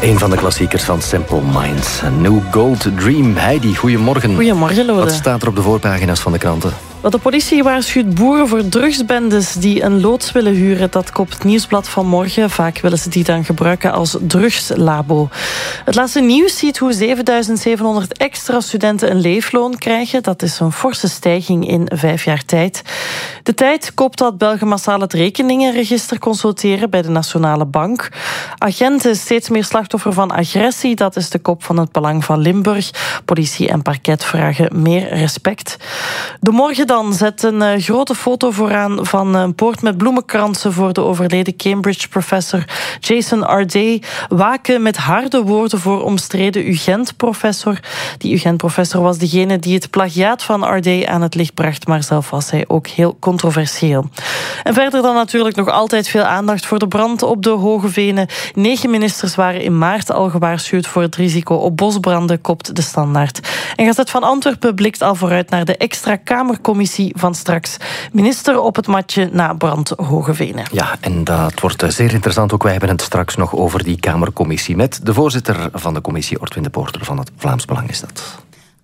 Een van de klassiekers van Simple Minds. New Gold Dream. Heidi, goedemorgen. Goedemorgen, Lode. Wat staat er op de voorpagina's van de kranten? De politie waarschuwt boeren voor drugsbendes die een loods willen huren. Dat kopt het Nieuwsblad van morgen. Vaak willen ze die dan gebruiken als drugslabo. Het laatste nieuws ziet hoe 7700 extra studenten een leefloon krijgen. Dat is een forse stijging in 5 jaar tijd. De Tijd koopt dat Belgen massaal het rekeningenregister consulteren bij de Nationale Bank. Agenten steeds meer slachtoffer van agressie. Dat is de kop van het Belang van Limburg. Politie en parket vragen meer respect. De Morgen dan zet een grote foto vooraan van een poort met bloemenkransen voor de overleden Cambridge-professor Jason Arday. Waken met harde woorden voor omstreden UGent-professor. Die UGent-professor was degene die het plagiaat van Arday aan het licht bracht, maar zelf was hij ook heel controversieel. En verder dan natuurlijk nog altijd veel aandacht voor de brand op de Hoge Venen. 9 ministers waren in maart al gewaarschuwd voor het risico op bosbranden, kopt de Standaard. En Gazet van Antwerpen blikt al vooruit naar de extra Kamercommissie van straks. Minister op het matje na brand Hoge Venen. Ja, en dat wordt zeer interessant. Ook wij hebben het straks nog over die Kamercommissie met de voorzitter van de commissie, Ortwin de Poorter van het Vlaams Belang is dat.